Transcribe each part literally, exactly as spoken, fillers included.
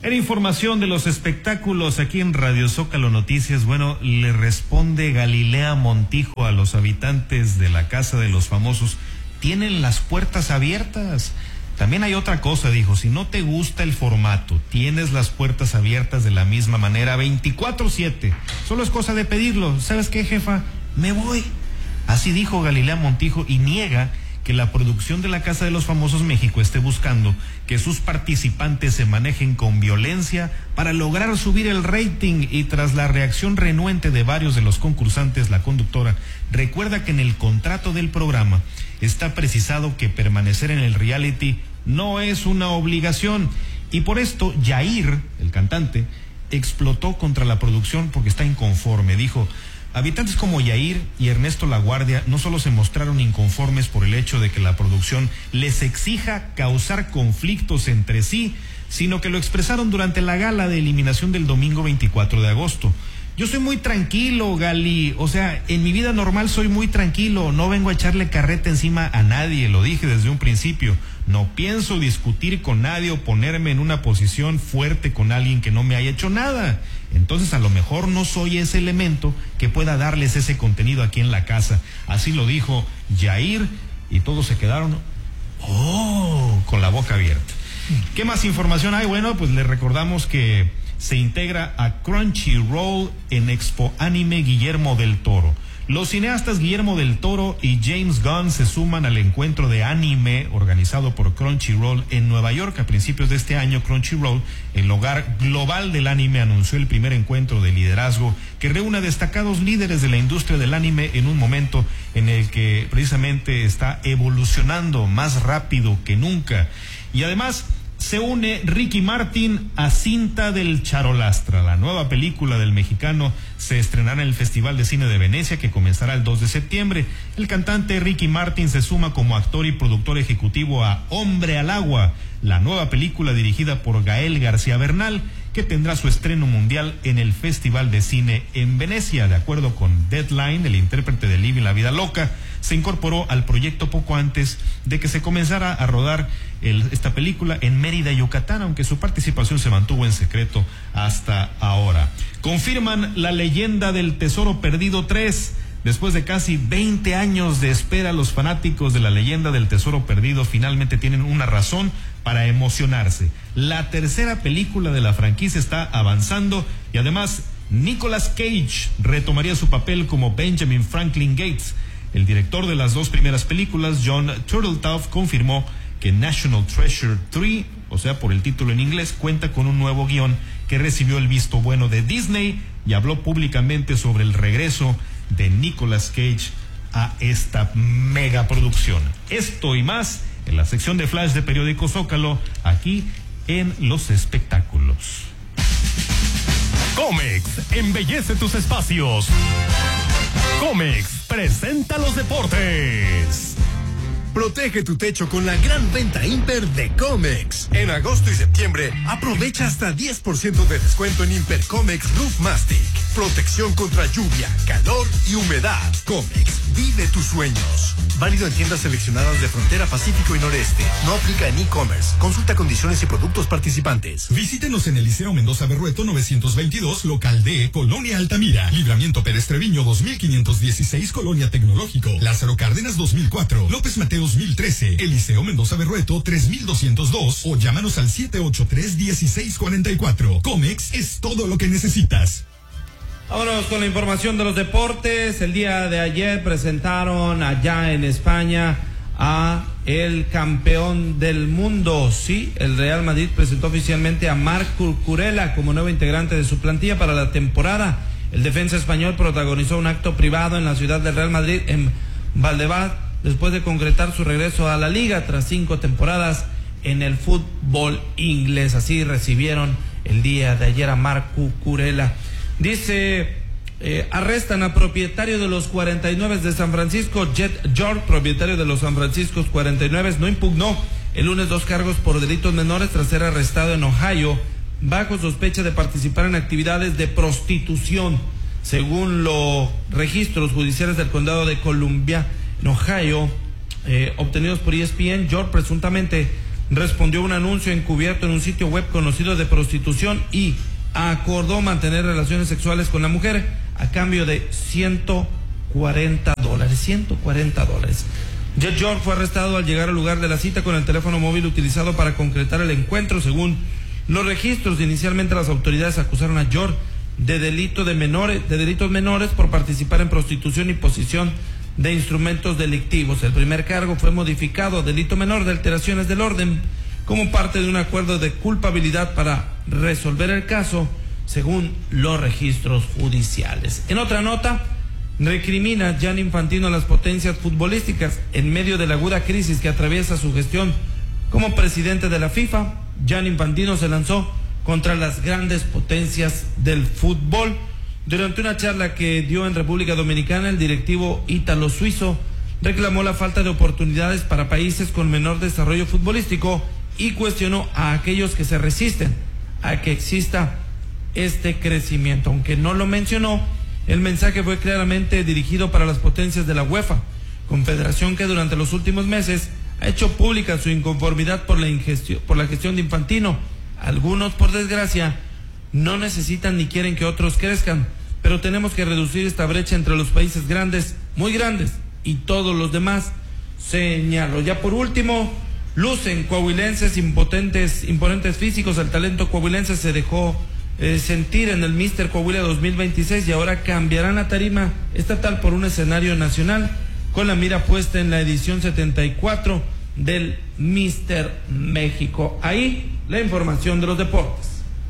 En información de los espectáculos aquí en Radio Zócalo Noticias, bueno, le responde Galilea Montijo a los habitantes de la Casa de los Famosos: tienen las puertas abiertas. También hay otra cosa, dijo: si no te gusta el formato, tienes las puertas abiertas de la misma manera veinticuatro siete. Solo es cosa de pedirlo. ¿Sabes qué, jefa? Me voy. Así dijo Galilea Montijo, y niega que la producción de la Casa de los Famosos México esté buscando que sus participantes se manejen con violencia para lograr subir el rating. Y tras la reacción renuente de varios de los concursantes, la conductora recuerda que en el contrato del programa está precisado que permanecer en el reality no es una obligación, y por esto Yair, el cantante, explotó contra la producción porque está inconforme. Dijo: habitantes como Yair y Ernesto Laguardia no solo se mostraron inconformes por el hecho de que la producción les exija causar conflictos entre sí, sino que lo expresaron durante la gala de eliminación del domingo veinticuatro de agosto. Yo soy muy tranquilo, Gali, o sea, en mi vida normal soy muy tranquilo, no vengo a echarle carreta encima a nadie, lo dije desde un principio. No pienso discutir con nadie o ponerme en una posición fuerte con alguien que no me haya hecho nada. Entonces a lo mejor no soy ese elemento que pueda darles ese contenido aquí en la casa. Así lo dijo Yair, y todos se quedaron oh con la boca abierta. ¿Qué más información hay? Bueno, pues les recordamos que se integra a Crunchyroll en Expo Anime Guillermo del Toro. Los cineastas Guillermo del Toro y James Gunn se suman al encuentro de anime organizado por Crunchyroll en Nueva York. A principios de este año, Crunchyroll, el hogar global del anime, anunció el primer encuentro de liderazgo que reúne a destacados líderes de la industria del anime en un momento en el que precisamente está evolucionando más rápido que nunca. Y además se une Ricky Martin a Cinta del Charolastra. La nueva película del mexicano se estrenará en el Festival de Cine de Venecia, que comenzará el dos de septiembre. El cantante Ricky Martin se suma como actor y productor ejecutivo a Hombre al Agua, la nueva película dirigida por Gael García Bernal, que tendrá su estreno mundial en el Festival de Cine en Venecia. De acuerdo con Deadline, el intérprete de Living la Vida Loca se incorporó al proyecto poco antes de que se comenzara a rodar el, esta película en Mérida, Yucatán, aunque su participación se mantuvo en secreto hasta ahora. Confirman La Leyenda del Tesoro Perdido tres. Después de casi veinte años de espera, los fanáticos de La Leyenda del Tesoro Perdido finalmente tienen una razón para emocionarse. La tercera película de la franquicia está avanzando, y además Nicolas Cage retomaría su papel como Benjamin Franklin Gates. El director de las dos primeras películas, John Turteltaub, confirmó que National Treasure tres, o sea, por el título en inglés, cuenta con un nuevo guión que recibió el visto bueno de Disney, y habló públicamente sobre el regreso de Nicolas Cage a esta megaproducción. Esto y más en la sección de Flash de Periódico Zócalo, aquí en los espectáculos. Comex embellece tus espacios. Comex presenta los deportes. Protege tu techo con la gran venta Imper de Comex. En agosto y septiembre, aprovecha hasta diez por ciento de descuento en Imper Comex Roof Mastic. Protección contra lluvia, calor y humedad. Comex, vive tus sueños. Válido en tiendas seleccionadas de Frontera Pacífico y Noreste. No aplica en e-commerce. Consulta condiciones y productos participantes. Visítenos en el Liceo Mendoza Berrueto novecientos veintidós, local D, Colonia Altamira. Libramiento Pérez Treviño dos mil quinientos dieciséis, Colonia Tecnológico. Lázaro Cárdenas dos mil cuatro. López Mateo dos mil trece. Eliseo Mendoza Berrueto tres mil doscientos dos, o llámanos al siete ocho tres, dieciséis cuarenta y cuatro. Comex es todo lo que necesitas. Vámonos con la información de los deportes. El día de ayer presentaron allá en España a el campeón del mundo. Sí, el Real Madrid presentó oficialmente a Marc Cucurella como nuevo integrante de su plantilla para la temporada. El defensa español protagonizó un acto privado en la ciudad del Real Madrid, en Valdebebas, después de concretar su regreso a la liga tras cinco temporadas en el fútbol inglés. Así recibieron el día de ayer a Marc Cucurella. Dice, eh, arrestan a propietario de los cuarenta y nueve de San Francisco. Jet York, propietario de los San Francisco cuarenta y nueve, no impugnó el lunes dos cargos por delitos menores tras ser arrestado en Ohio bajo sospecha de participar en actividades de prostitución. Según los registros judiciales del condado de Columbia, en Ohio, eh, obtenidos por E S P N, York presuntamente respondió a un anuncio encubierto en un sitio web conocido de prostitución y acordó mantener relaciones sexuales con la mujer a cambio de ciento cuarenta dólares. ciento cuarenta dólares. Jet York fue arrestado al llegar al lugar de la cita con el teléfono móvil utilizado para concretar el encuentro. Según los registros, inicialmente las autoridades acusaron a York de delito de menores, de delitos menores por participar en prostitución y posesión de instrumentos delictivos. El primer cargo fue modificado a delito menor de alteraciones del orden como parte de un acuerdo de culpabilidad para resolver el caso, según los registros judiciales. En otra nota, recrimina Gianni Infantino a las potencias futbolísticas en medio de la aguda crisis que atraviesa su gestión como presidente de la FIFA. Gianni Infantino se lanzó contra las grandes potencias del fútbol. Durante una charla que dio en República Dominicana, el directivo ítalo-suizo reclamó la falta de oportunidades para países con menor desarrollo futbolístico y cuestionó a aquellos que se resisten a que exista este crecimiento. Aunque no lo mencionó, el mensaje fue claramente dirigido para las potencias de la UEFA, confederación que durante los últimos meses ha hecho pública su inconformidad por la, ingestión, por la gestión de Infantino. Algunos, por desgracia, no necesitan ni quieren que otros crezcan, pero tenemos que reducir esta brecha entre los países grandes, muy grandes, y todos los demás, señaló. Ya por último, lucen coahuilenses impotentes, imponentes físicos. El talento coahuilense se dejó Eh, sentir en el Mister Coahuila dos mil veintiséis y ahora cambiarán la tarima estatal por un escenario nacional con la mira puesta en la edición setenta y cuatro del Mister México. Ahí la información de los deportes.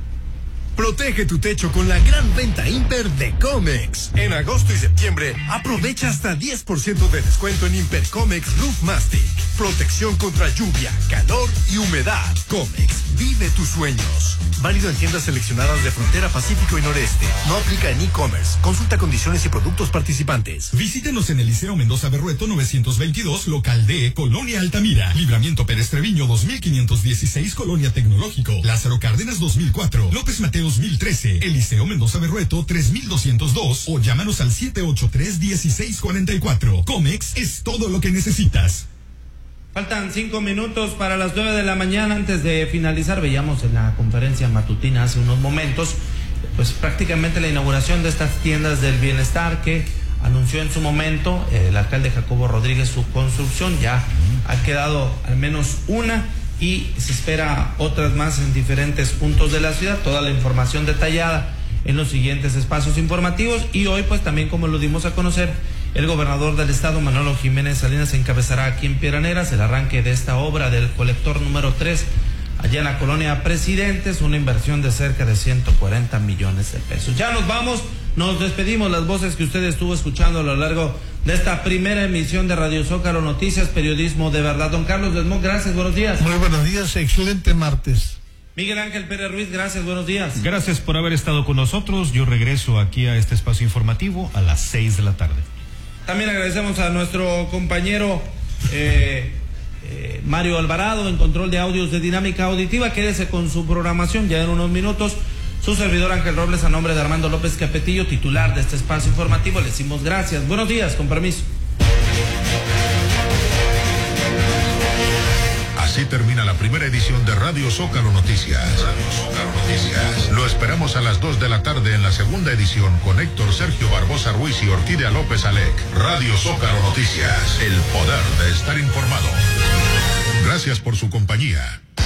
Protege tu techo con la gran venta Imper de Comex. En agosto y septiembre, aprovecha hasta diez por ciento de descuento en Imper Comex Roof Mastic. Protección contra lluvia, calor y humedad. Comex, vive tus sueños. Válido en tiendas seleccionadas de frontera Pacífico y Noreste. No aplica en e-commerce. Consulta condiciones y productos participantes. Visítenos en el Liceo Mendoza Berrueto novecientos veintidós, local D, Colonia Altamira. Libramiento Pérez Treviño dos mil quinientos dieciséis, Colonia Tecnológico. Lázaro Cárdenas dos mil cuatro. López Mateos mil trece. Eliseo Mendoza Berrueto tres mil doscientos dos. O llámanos al siete ocho tres, uno seis cuatro cuatro. Comex es todo lo que necesitas. Faltan cinco minutos para las nueve de la mañana. Antes de finalizar, veíamos en la conferencia matutina hace unos momentos, pues prácticamente la inauguración de estas tiendas del bienestar que anunció en su momento eh, el alcalde Jacobo Rodríguez su construcción. Ya ha quedado al menos una y se espera otras más en diferentes puntos de la ciudad. Toda la información detallada en los siguientes espacios informativos. Y hoy, pues también, como lo dimos a conocer, el gobernador del estado, Manolo Jiménez Salinas, encabezará aquí en Piedras el arranque de esta obra del colector número tres allá en la colonia Presidentes, una inversión de cerca de ciento cuarenta millones de pesos. Ya nos vamos, nos despedimos. Las voces que usted estuvo escuchando a lo largo de esta primera emisión de Radio Zócalo Noticias, periodismo de verdad. Don Carlos Desmond, gracias, buenos días. Muy buenos días, excelente martes. Miguel Ángel Pérez Ruiz, gracias, buenos días. Gracias por haber estado con nosotros. Yo regreso aquí a este espacio informativo a las seis de la tarde. También agradecemos a nuestro compañero eh, eh, Mario Alvarado en control de audios de Dinámica Auditiva. Quédese con su programación ya en unos minutos. Su servidor Ángel Robles, a nombre de Armando López Capetillo, titular de este espacio informativo, le decimos gracias. Buenos días, con permiso. Así termina la primera edición de Radio Zócalo Noticias. Radio Zócalo Noticias. Lo esperamos a las dos de la tarde en la segunda edición con Héctor Sergio Barbosa Ruiz y Orquídea López Alec. Radio Zócalo Noticias. El poder de estar informado. Gracias por su compañía.